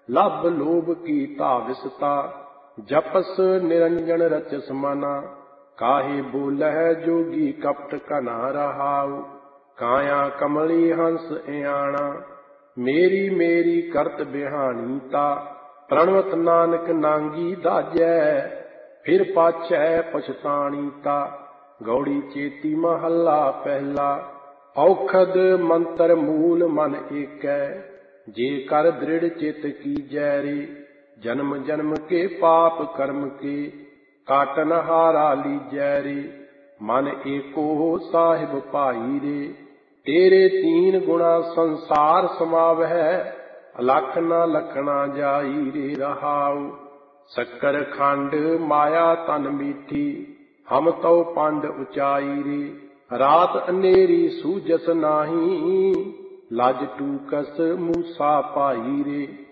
लभ लोभ की ताविसता, जपस निरंजन रचस मना। काहे बोलह जोगी कपट कना रहाउ, काया कमली हंस इयाणा। मेरी मेरी करत बिहानीता, प्रणवत नानक नांगी दाजै। फिर पाछै पछताणीता, गौड़ी चेती महला पहला। औखद मंत्र मूल मन एकै, जे कर दृढ़ चित कीजै रे। जन्म जन्म के पाप कर्म के, काटन हारा लीजै रे। मन एको साहिब पाई रे, तेरे तीन गुणा संसार समावै। अलख न लखना जाई रे रहाउ, शक्कर खंड माया तन मीठी। हम तो पंड उचाई रे, रात अनेरी सूझस नाही। लज टूकस मूसा पाई रे।